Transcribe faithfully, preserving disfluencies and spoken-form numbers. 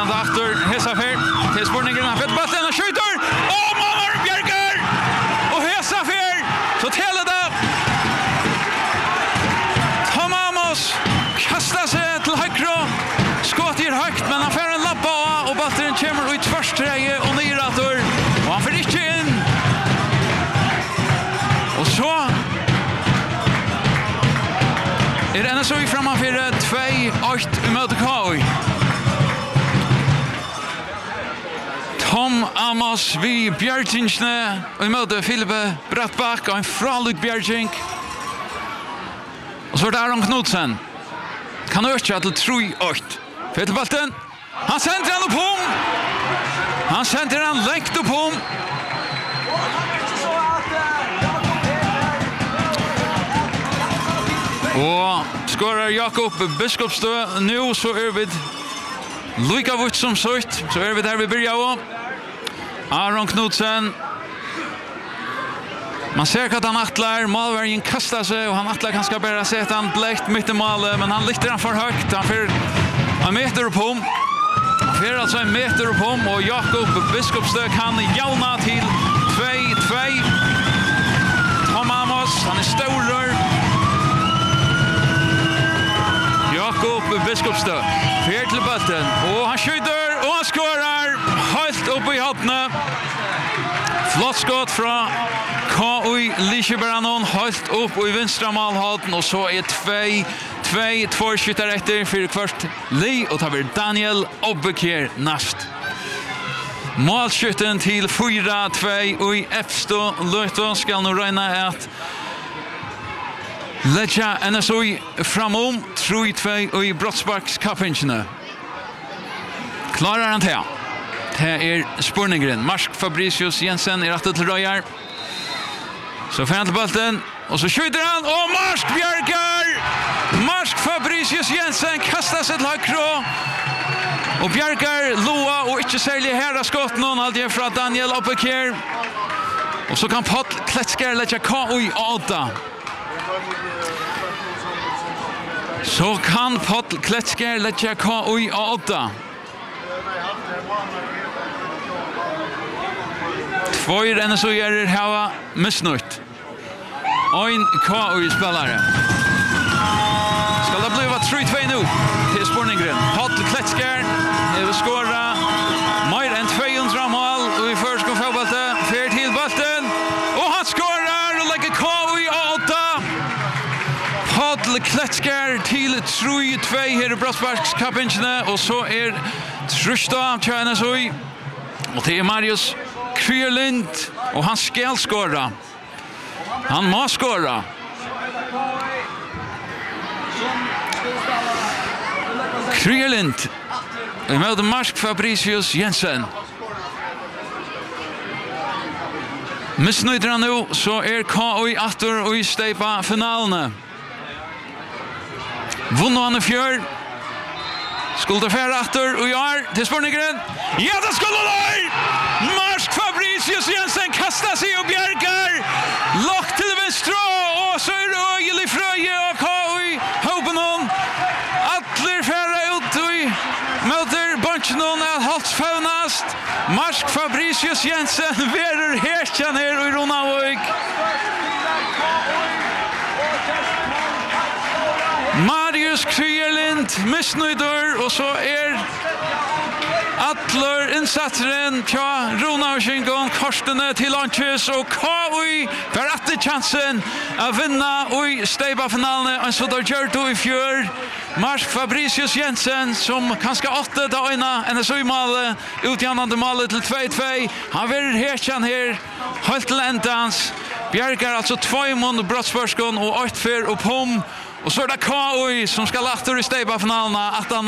han aktor hesa fer till spårningen han fett bollen och skjuter och Mamar Bjergar och hesa fer så täller det Tom Amos kastar sig till högra skott i högt men han får en lappa och bollen kommer ut först tredje och nyrator och han får inte in och så är det ännu så vi framför två åtta i möte K I. Tom Amos vi Bjergingsne och i möte Filippe Brattback och en fraluk Bjerging. Och så är det Aron Knudsen. Kan öka till tre åtta. Fettelbalten. Han sänder han upp om. Han sänder han läkt upp om. Och skorar Jakob Biskopstø. Nu så är vi lika vart som sagt. Så är vi där vi börjar. Aron Knudsen. Man ser att han attlar. Malvärgen kastar sig och han attlar kanske bara sätta han bläkt mitt i målet. Men han lyfter han för högt. Han får en meter upp om. Han får alltså en meter upp om. Och Jakob Biskopstø kan jauna till två två. Tom Amos. Han är stor. Jakob Biskopstø. Fer till bollen. Och han skjuter och han skorar. Helt upp i hatten. Flott skott från K I Liseberganon. Helt upp i vänstra målhalten. Och så är två två två skjuter efter för kvart Li och tar Daniel Obbekir näst. Målskytten till fyra två i Efstå. Löto ska nu räkna att Lecha N S O framom tre två i brottsbackskappingarna. Klarar han det? Det är spårningen. Marsk Fabricius Jensen är rätt till röjar. Så får han till bollen. Och så skjuter han. Och Marsk Bjergar! Marsk Fabricius Jensen kastar sig till högra. Och Bjergar loa och inte särskilt härda skott. Någon alltid från Daniel Obbekir. Och så kan Paul Kletsker lägga K I åtta. Så kan Paul Kletsker lägga K I åtta. Två i den så är det här missnöjt. En K I-spelare. Ska det bli tre två nu till spårningen. Paul Kletsker är skåra mer än tvåhundra mål och i första fotbollen. Fer till bollen. Och han skårar och lägger K I åtta. Paul Kletsker till tre två här i brottsbackskappingarna. Och så är Trusta Tjärna så och det är Marius Kryerlind och han ska skåra. Han må skåra. Kryerlind med Marsk Fabricius Jensen. Missnöjd han nu så är K I åter och i steipa finalerna. Vunner han i fjör. Skulle färra åter och gör till spårningen. Ja, det skulle där! Marsk Fabricius Jensen kastar sig och Bjergar. Lock till vänstra och så är det Ögel i Fröje och K I hoppen hon. Attler färra ut och möter bunchen hon att halsfövnast. Marsk Fabricius Jensen verer härkän här i Ronavåg. Marius Kryerlind missnöjder och så är Attler insatsen tja Ronavåg Korstene till Lanches och K I för att chansen att vinna i steipa-finalen och så där gör du i fjör Marsk Fabricius Jensen som kanske åtta dagarna N S O mål utjämnande målet till två två. Han verer härkän här helt till ändans. Bjergar alltså två mål brottsbörskon och åtta för upp om. Och så är det K I som ska lagt ur i steipa-finalen att han